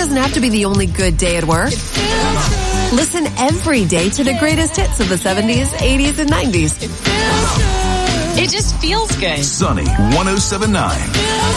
doesn't have to be the only good day at work. Listen every day to the greatest hits of the 70s, 80s, and 90s. It just feels good. Sunny 107.9.